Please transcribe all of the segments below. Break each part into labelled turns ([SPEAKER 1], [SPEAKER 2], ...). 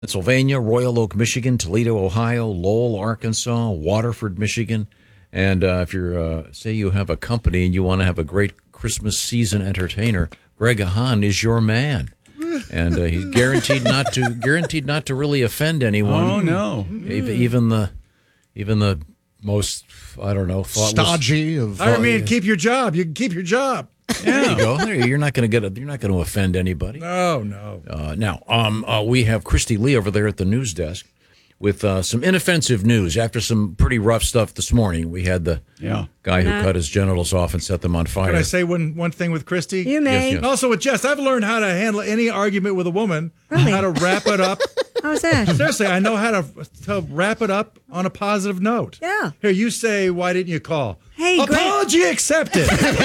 [SPEAKER 1] Pennsylvania, Royal Oak, Michigan, Toledo, Ohio, Lowell, Arkansas, Waterford, Michigan. And if you're, say you have a company and you want to have a great Christmas season entertainer, Greg Hahn is your man. And he's guaranteed not to really offend anyone.
[SPEAKER 2] Oh, no.
[SPEAKER 1] Even the most, I don't know, thoughtless.
[SPEAKER 3] Stodgy of.
[SPEAKER 4] Keep your job. You can keep your job.
[SPEAKER 1] There you go. You're not going to offend anybody.
[SPEAKER 4] No.
[SPEAKER 1] Now, we have Christy Lee over there at the news desk with some inoffensive news. After some pretty rough stuff this morning, we had the guy who cut his genitals off and set them on fire.
[SPEAKER 4] Can I say one thing with Christy?
[SPEAKER 5] You may.
[SPEAKER 1] Yes.
[SPEAKER 4] And also with Jess, I've learned how to handle any argument with a woman.
[SPEAKER 5] Really?
[SPEAKER 4] How to wrap it up.
[SPEAKER 5] How's that?
[SPEAKER 4] Seriously, I know how to wrap it up on a positive note.
[SPEAKER 5] Yeah.
[SPEAKER 4] Here, you say, why didn't you call?
[SPEAKER 5] Hey,
[SPEAKER 4] apology accepted.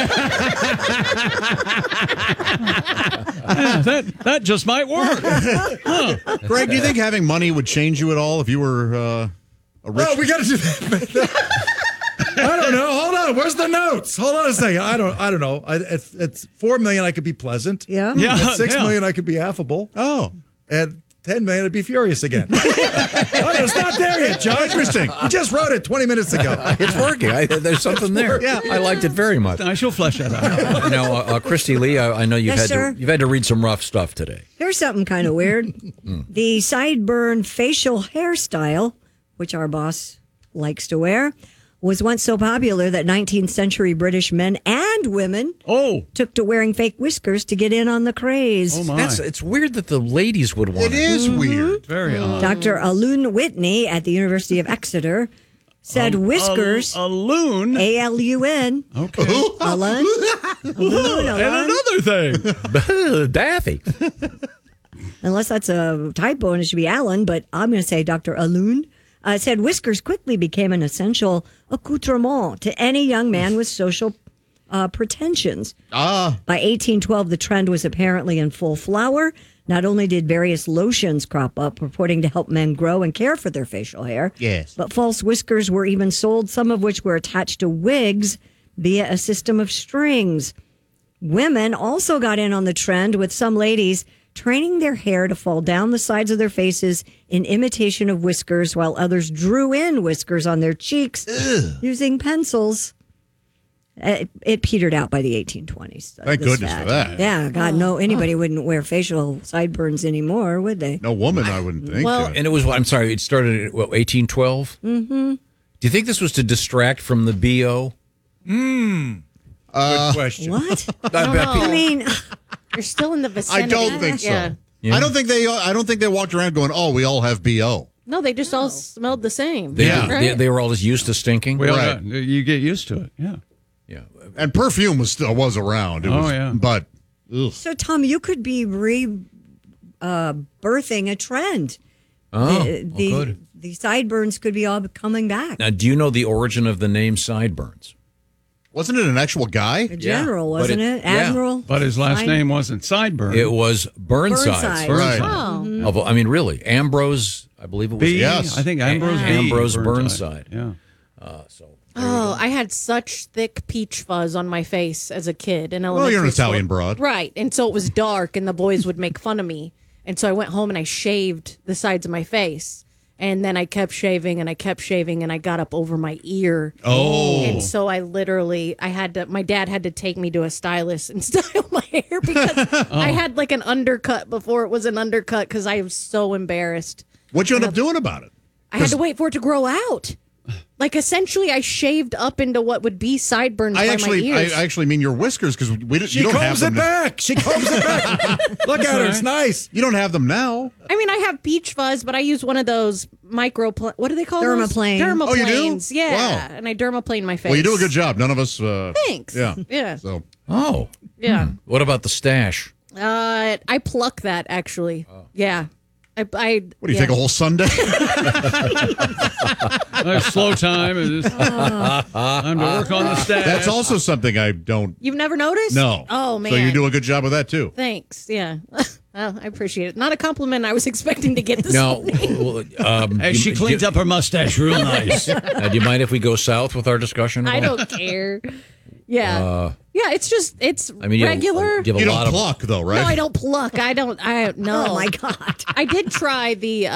[SPEAKER 2] That just might work.
[SPEAKER 3] Greg, do you think having money would change you at all if you were a rich?
[SPEAKER 4] Well, we got to do that. I don't know. Hold on. Where's the notes? Hold on a second. I don't know. It's $4 million. I could be pleasant.
[SPEAKER 5] Yeah.
[SPEAKER 4] At $6 million, I could be affable.
[SPEAKER 3] Oh.
[SPEAKER 4] At $10 million, I'd be furious again. It's not there yet, John.
[SPEAKER 3] Interesting.
[SPEAKER 4] You just wrote it 20 minutes ago.
[SPEAKER 1] It's working. There's something there.
[SPEAKER 3] Yeah.
[SPEAKER 1] I liked it very much.
[SPEAKER 2] I shall flesh that out.
[SPEAKER 1] Now, Christy Lee, I know you've had to read some rough stuff today.
[SPEAKER 5] Here's something kind of weird. The sideburn facial hairstyle, which our boss likes to wear, was once so popular that 19th century British men and women took to wearing fake whiskers to get in on the craze.
[SPEAKER 2] Oh, my.
[SPEAKER 1] It's weird that the ladies would want
[SPEAKER 3] It is weird.
[SPEAKER 2] Very odd.
[SPEAKER 5] Dr. Alun Whitney at the University of Exeter said whiskers.
[SPEAKER 2] A loon.
[SPEAKER 5] A-L-U-N.
[SPEAKER 2] Okay.
[SPEAKER 5] Alun.
[SPEAKER 2] And another thing.
[SPEAKER 1] Daffy.
[SPEAKER 5] Unless that's a typo and it should be Alan, but I'm going to say Dr. Alun. Said whiskers quickly became an essential accoutrement to any young man with social pretensions. By 1812, the trend was apparently in full flower. Not only did various lotions crop up purporting to help men grow and care for their facial hair, but false whiskers were even sold, some of which were attached to wigs via a system of strings. Women also got in on the trend, with some ladies training their hair to fall down the sides of their faces in imitation of whiskers, while others drew in whiskers on their cheeks using pencils. It petered out by the 1820s.
[SPEAKER 3] Thank goodness for that.
[SPEAKER 5] Yeah, God, anybody wouldn't wear facial sideburns anymore, would they?
[SPEAKER 3] No woman, I wouldn't think.
[SPEAKER 6] Well,
[SPEAKER 1] And it was, it started in 1812? Mm-hmm. Do you think this was to distract from the BO?
[SPEAKER 4] Good question.
[SPEAKER 5] What?
[SPEAKER 1] I
[SPEAKER 5] mean,
[SPEAKER 6] you're still in the vicinity.
[SPEAKER 3] I don't think so.
[SPEAKER 6] Yeah.
[SPEAKER 3] I don't think they walked around going, "Oh, we all have BO."
[SPEAKER 6] No, they just all smelled the same.
[SPEAKER 1] They were all just used to stinking?
[SPEAKER 3] Right.
[SPEAKER 2] You get used to it. Yeah.
[SPEAKER 1] Yeah.
[SPEAKER 3] And perfume was around. It was, but
[SPEAKER 5] so Tom, you could be birthing a trend.
[SPEAKER 1] Oh, good.
[SPEAKER 5] The sideburns could be all coming back.
[SPEAKER 1] Now, do you know the origin of the name Sideburns?
[SPEAKER 3] wasn't it an actual guy?
[SPEAKER 5] A general,
[SPEAKER 1] but
[SPEAKER 5] wasn't it? Admiral.
[SPEAKER 2] But his last name wasn't Sideburn.
[SPEAKER 1] It was Burnside.
[SPEAKER 3] Right.
[SPEAKER 6] Oh.
[SPEAKER 1] I mean, really, Ambrose. I believe it was.
[SPEAKER 2] B.
[SPEAKER 3] Yes.
[SPEAKER 2] I think Ambrose B.
[SPEAKER 1] Ambrose Burnside.
[SPEAKER 2] Yeah.
[SPEAKER 6] Oh, I had such thick peach fuzz on my face as a kid in elementary
[SPEAKER 3] Well, you're an
[SPEAKER 6] school.
[SPEAKER 3] Italian broad.
[SPEAKER 6] Right. And so it was dark and the boys would make fun of me. And so I went home and I shaved the sides of my face. And then I kept shaving and I kept shaving and I got up over my ear.
[SPEAKER 3] Oh.
[SPEAKER 6] And so my dad had to take me to a stylist and style my hair because I had like an undercut before it was an undercut because I was so embarrassed.
[SPEAKER 3] What'd you end up doing about it?
[SPEAKER 6] I had to wait for it to grow out. Like, essentially, I shaved up into what would be sideburns by my ears.
[SPEAKER 3] I actually mean your whiskers because
[SPEAKER 4] She
[SPEAKER 3] you don't have
[SPEAKER 4] combs
[SPEAKER 3] them.
[SPEAKER 4] it back. She combs it back. Look at her. It's nice.
[SPEAKER 3] You don't have them now.
[SPEAKER 6] I mean, I have peach fuzz, but I use one of those what do they call
[SPEAKER 5] Dermaplane.
[SPEAKER 6] those? Dermaplanes.
[SPEAKER 3] Oh, you do?
[SPEAKER 6] Yeah.
[SPEAKER 3] Wow.
[SPEAKER 6] And I dermaplane my face.
[SPEAKER 3] Well, you do a good job. None of us.
[SPEAKER 6] Thanks.
[SPEAKER 3] Yeah.
[SPEAKER 6] Yeah.
[SPEAKER 3] So.
[SPEAKER 1] Oh.
[SPEAKER 6] Yeah.
[SPEAKER 1] What about the stash?
[SPEAKER 6] I pluck that, actually. Yeah.
[SPEAKER 3] What do you take a whole Sunday?
[SPEAKER 2] Slow time. It's time to work on the stash.
[SPEAKER 3] That's also something I don't.
[SPEAKER 6] You've never noticed?
[SPEAKER 3] No.
[SPEAKER 6] Oh, man.
[SPEAKER 3] So you do a good job with that too.
[SPEAKER 6] Thanks. Yeah. Well, I appreciate it. Not a compliment I was expecting to get this
[SPEAKER 1] No.
[SPEAKER 6] morning.
[SPEAKER 2] Hey, she cleans up her mustache real nice.
[SPEAKER 1] Do you mind if we go south with our discussion?
[SPEAKER 6] I don't care. Yeah. Yeah, it's
[SPEAKER 1] I mean,
[SPEAKER 6] regular.
[SPEAKER 1] you have a
[SPEAKER 3] You
[SPEAKER 1] lot
[SPEAKER 3] don't
[SPEAKER 1] of
[SPEAKER 3] pluck though, right?
[SPEAKER 6] No, I don't pluck. I don't. No.
[SPEAKER 5] Oh my God.
[SPEAKER 6] I did try the